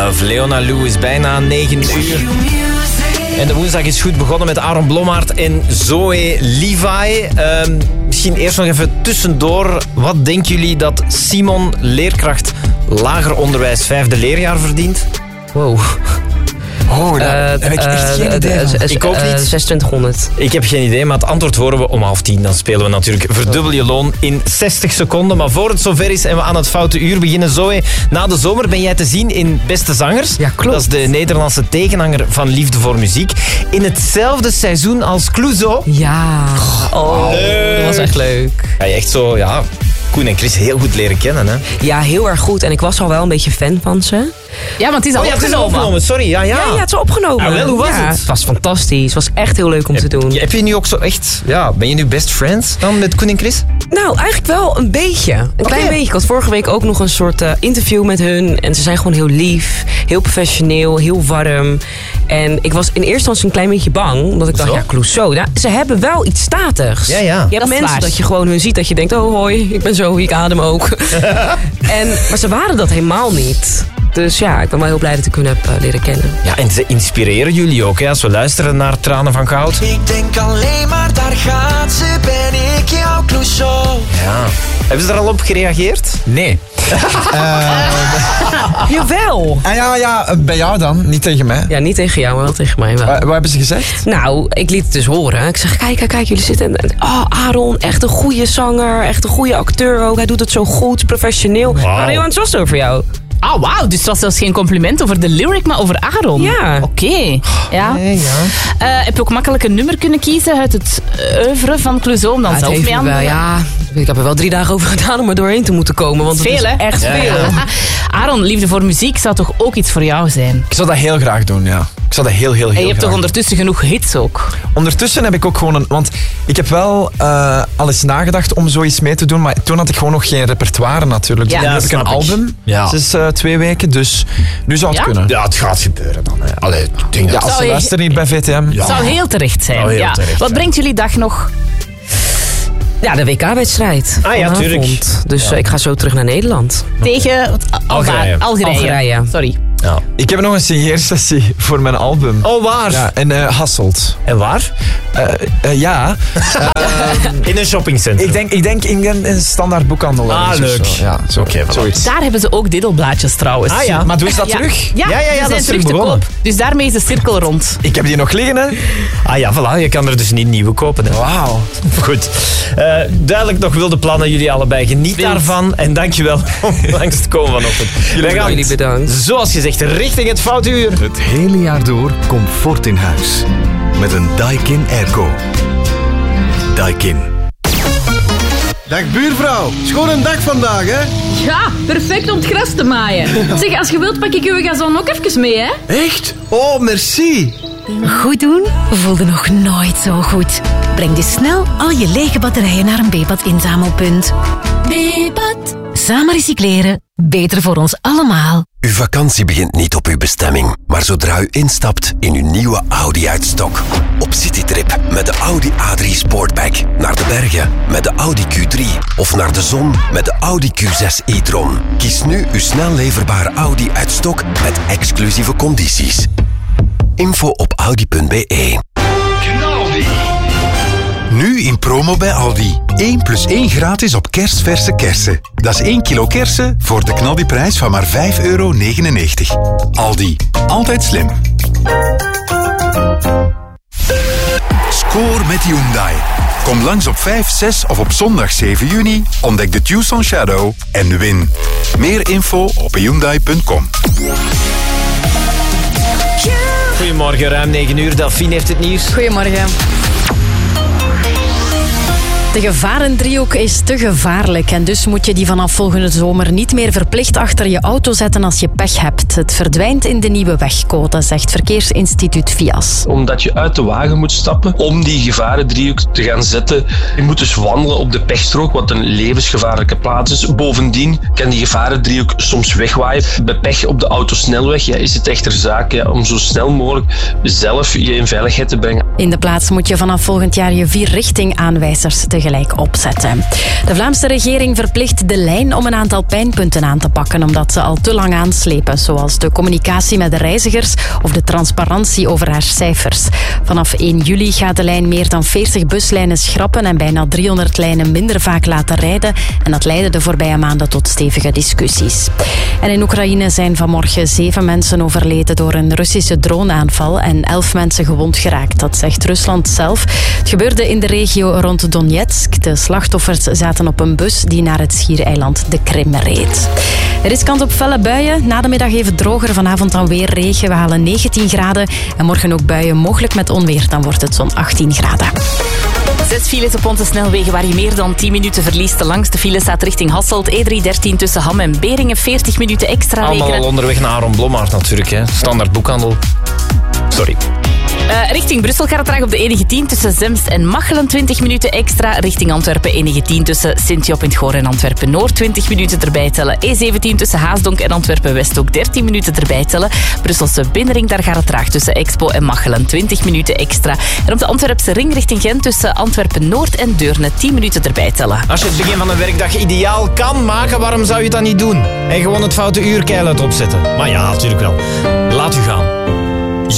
Love. Leona Lou is bijna 9 uur. En de woensdag is goed begonnen met Aaron Blommaert en Zoe Levi. Misschien eerst nog even tussendoor. Wat denken jullie dat Simon, leerkracht lager onderwijs, 5e leerjaar verdient? Wow. Oh, daar heb ik echt geen idee van. Ik ook niet. 2600. Ik heb geen idee, maar het antwoord horen we om 9:30. Dan spelen we natuurlijk verdubbel je loon in 60 seconden. Maar voor het zover is en we aan het foute uur beginnen, Zoe, na de zomer ben jij te zien in Beste Zangers. Ja, klopt. Dat is de Nederlandse tegenhanger van Liefde voor Muziek. In hetzelfde seizoen als Clouseau. Ja. Oh, dat was echt leuk. Ga je echt zo, ja, Koen en Chris heel goed leren kennen, hè? Ja, heel erg goed. En ik was al wel een beetje fan van ze. Ja, want het is al het is al opgenomen. Sorry, ja. Ja, het is opgenomen. Ah, wel, hoe was het? Het was fantastisch. Het was echt heel leuk om te doen. Heb je nu ook zo echt... Ja, ben je nu best friends dan met Koen en Chris? Nou, eigenlijk wel een beetje. Een klein beetje. Ik had vorige week ook nog een soort interview met hun. En ze zijn gewoon heel lief, heel professioneel, heel warm. En ik was in eerste instantie een klein beetje bang. Omdat ik dacht, ja, Clouseau. Nou, ze hebben wel iets statigs. Ja. Je hebt mensen dat je gewoon hun ziet. Dat je denkt, oh hoi, ik ben zo, ik adem ook. Maar ze waren dat helemaal niet. Dus ja, ik ben wel heel blij dat ik hun heb leren kennen. Ja, en ze inspireren jullie ook, hè, als we luisteren naar Tranen van Goud. Ik denk alleen maar, daar gaat ze, ben ik jouw Clouseau. Ja. Hebben ze er al op gereageerd? Nee. Jawel. Ja, bij jou dan. Niet tegen mij. Ja, niet tegen jou, maar wel tegen mij. Wel. Wat hebben ze gezegd? Nou, ik liet het dus horen. Ik zeg, kijk, jullie zitten... Aaron, echt een goede zanger, echt een goede acteur ook. Hij doet het zo goed, professioneel. Ik ben heel enthousiast over jou. Oh, wauw. Dus het was zelfs geen compliment over de lyric, maar over Aaron. Ja. Oké. Ja. Nee, ja. Heb je ook makkelijk een nummer kunnen kiezen uit het oeuvre van Clouseau om dan zelf mee aan te doen? Ja, ik heb er wel 3 dagen over gedaan om er doorheen te moeten komen. Want het Veel, is hè? echt veel. Aaron, Liefde voor Muziek zou toch ook iets voor jou zijn? Ik zou dat heel graag doen, ja. Ik zou dat heel En je hebt graag toch doen. ondertussen genoeg hits ook? Ondertussen heb ik ook gewoon want ik heb wel al eens nagedacht om zoiets mee te doen, maar toen had ik gewoon nog geen repertoire natuurlijk. Ja. Nu heb ik een snap ik. album, Ja. sinds 2 weken, dus nu zou het Ja? kunnen. Ja, het gaat gebeuren dan. Hè. Allee, ik denk Ja, dat... als Zou ze je- luisteren hier bij VTM. Het zou heel terecht zijn. Zou heel terecht Wat zijn. brengt jullie dag nog? Ja, de WK-wedstrijd. Ah, ja, vanavond. tuurlijk. Dus ik ga zo terug naar Nederland. Tegen Algerije. Algerije. Sorry. Ja. Ik heb nog een signeersessie voor mijn album. Oh, waar? Ja, in Hasselt. En waar? Ja, In een shoppingcentrum. ik denk in een standaard boekhandel. Ah, ergens of leuk. zo. Ja, zo, Oké, voilà. zoiets. Daar hebben ze ook diddelblaadjes trouwens. Ah, ja. Maar doe eens dat Ja. terug. Ja, Ja, die dat zijn is terug te begonnen. koop. Dus daarmee is de cirkel rond. Ik heb die nog liggen, hè. Ah ja, voilà. Je kan er dus niet nieuwe kopen. Hè. Wauw. Goed. Duidelijk nog wilde plannen, jullie allebei. Geniet Wild. daarvan. En dankjewel om langs te komen vanochtend. Jullie bedankt. Zoals gezegd, richting het foute uur. Het hele jaar door comfort in huis. Met een Daikin Airco. Daikin. Dag buurvrouw, schoon een dag vandaag, hè? Ja, perfect om het gras te maaien. Zeg, als je wilt pak ik uw gazon ook even mee, hè? Echt? Oh, merci. Goed doen voelde nog nooit zo goed. Breng dus snel al je lege batterijen naar een Bepat-inzamelpunt. Bepat. Samen recycleren, beter voor ons allemaal. Uw vakantie begint niet op uw bestemming, maar zodra u instapt in uw nieuwe Audi uit-stok. Op citytrip met de Audi A3 Sportback, naar de bergen met de Audi Q3 of naar de zon met de Audi Q6 e-tron. Kies nu uw snel leverbare Audi uit-stok met exclusieve condities. Info op audi.be. Nu in promo bij Aldi. 1 + 1 gratis op kerstverse kersen. Dat is 1 kilo kersen voor de knaldiprijs van maar €5,99. Aldi. Altijd slim. Score met Hyundai. Kom langs op 5, 6 of op zondag 7 juni. Ontdek de Tucson Shadow en win. Meer info op hyundai.com. Goedemorgen, ruim 9 uur. Delphine heeft het nieuws. Goedemorgen. De gevarendriehoek is te gevaarlijk en dus moet je die vanaf volgende zomer niet meer verplicht achter je auto zetten als je pech hebt. Het verdwijnt in de nieuwe wegcode, zegt Verkeersinstituut VIAS. Omdat je uit de wagen moet stappen om die gevarendriehoek te gaan zetten. Je moet dus wandelen op de pechstrook, wat een levensgevaarlijke plaats is. Bovendien kan die gevarendriehoek soms wegwaaien. Bij pech op de autosnelweg is het echter zaak om zo snel mogelijk zelf je in veiligheid te brengen. In de plaats moet je vanaf volgend jaar je 4-richting-aanwijzers te tegelijk opzetten. De Vlaamse regering verplicht de lijn om een aantal pijnpunten aan te pakken omdat ze al te lang aanslepen, zoals de communicatie met de reizigers of de transparantie over haar cijfers. Vanaf 1 juli gaat de lijn meer dan 40 buslijnen schrappen en bijna 300 lijnen minder vaak laten rijden. En dat leidde de voorbije maanden tot stevige discussies. En in Oekraïne zijn vanmorgen 7 mensen overleden door een Russische droneaanval en 11 mensen gewond geraakt. Dat zegt Rusland zelf. Het gebeurde in de regio rond Donetsk. De slachtoffers zaten op een bus die naar het schiereiland de Krim reed. Er is kans op felle buien. Na de middag even droger, vanavond dan weer regen. We halen 19 graden. En morgen ook buien, mogelijk met onweer. Dan wordt het zo'n 18 graden. 6 files op onze snelwegen waar je meer dan 10 minuten verliest. De langste file staat richting Hasselt. E313 tussen Ham en Beringen. 40 minuten extra rekenen. Allemaal al onderweg naar Aaron Blommaert natuurlijk. Hè. Standaard boekhandel. Sorry. Richting Brussel gaat het traag op de E19 tussen Zemst en Machelen 20 minuten extra. Richting Antwerpen E19 tussen Sint-Job in het Goor en Antwerpen-Noord 20 minuten erbij tellen. E17 tussen Haasdonk en Antwerpen-West ook 13 minuten erbij tellen. Brusselse Binnenring, daar gaat het traag tussen Expo en Machelen 20 minuten extra. En op de Antwerpse ring richting Gent tussen Antwerpen-Noord en Deurne 10 minuten erbij tellen. Als je het begin van een werkdag ideaal kan maken, waarom zou je het dan niet doen? En gewoon het foute uur keihard opzetten. Maar ja, natuurlijk wel. Laat u gaan.